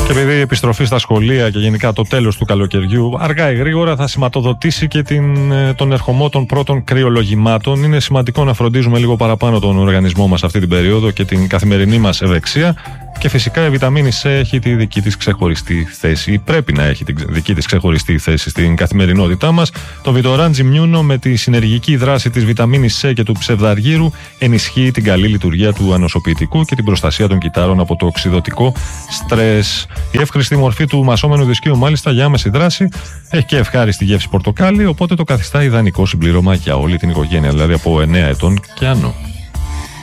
Και επειδή η επιστροφή στα σχολεία και γενικά το τέλος του καλοκαιριού αργά ή γρήγορα θα σηματοδοτήσει και τον ερχομό των πρώτων κρυολογημάτων, είναι σημαντικό να φροντίζουμε λίγο παραπάνω τον οργανισμό μας αυτή την περίοδο και την καθημερινή μας ευεξία. Και φυσικά η βιταμίνη C έχει τη δική της ξεχωριστή θέση, ή πρέπει να έχει τη δική της ξεχωριστή θέση στην καθημερινότητά μας. Το Vitorange Immuno με τη συνεργική δράση της βιταμίνης C και του ψευδαργύρου ενισχύει την καλή λειτουργία του ανοσοποιητικού και την προστασία των κυτάρων από το οξυδωτικό στρες. Η εύχρηστη μορφή του μασόμενου δισκείου, μάλιστα, για άμεση δράση έχει και ευχάριστη γεύση πορτοκάλι, οπότε το καθιστά ιδανικό συμπλήρωμα για όλη την οικογένεια, δηλαδή από 9 ετών και άνω.